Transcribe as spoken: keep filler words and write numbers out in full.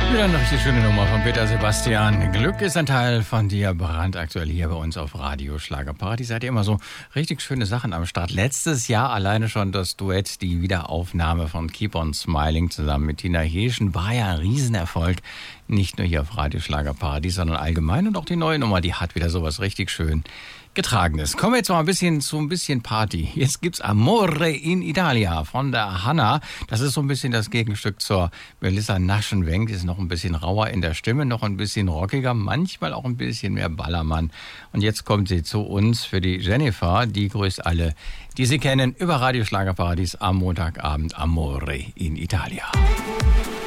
Wieder eine richtig schöne Nummer von Peter Sebastian. Glück ist ein Teil von dir, brandaktuell hier bei uns auf Radio Schlagerparty. Seid ihr immer so richtig schöne Sachen am Start. Letztes Jahr alleine schon das Duett, die Wiederaufnahme von Keep on Smiling zusammen mit Tina Heeschen war ja ein Riesenerfolg. Nicht nur hier auf Radio Schlagerparty, sondern allgemein. Und auch die neue Nummer, die hat wieder sowas richtig schön Getragenes. Kommen wir jetzt mal ein bisschen zu ein bisschen Party. Jetzt gibt's Amore in Italia von der Hanna. Das ist so ein bisschen das Gegenstück zur Melissa Naschenwenk. Die ist noch ein bisschen rauer in der Stimme, noch ein bisschen rockiger, manchmal auch ein bisschen mehr Ballermann. Und jetzt kommt sie zu uns für die Jennifer. Die grüßt alle, die sie kennen, über Radio Schlagerpartys am Montagabend. Amore in Italia.